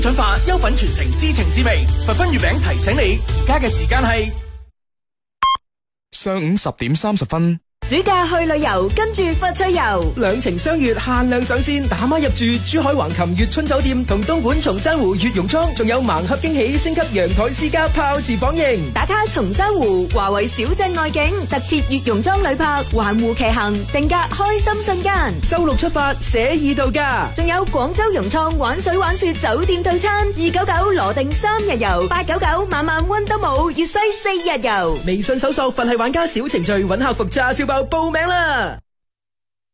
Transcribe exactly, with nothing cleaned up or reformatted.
進化優品傳承知情知味，佛斌月餅提醒你，而家嘅時間係上午十點三十分。 暑假去旅遊，跟住發趣遊， 兩情相悅限量上線，打孖入住珠海橫琴悅春酒店同東莞松山湖悅榕倉，仲有盲盒驚喜，升級陽台私家泡池房型， 打卡松山湖華為小鎮外景，特設悅榕莊旅泊環湖騎行，定格開心瞬間， 周六出發寫意度假， 仲有廣州融創玩水玩雪酒店套餐，二九九羅定三日遊，八九九晚晚溫德姆粵西四日遊。 微信搜索佛系玩家小程序，揾客服炸燒包報名啦！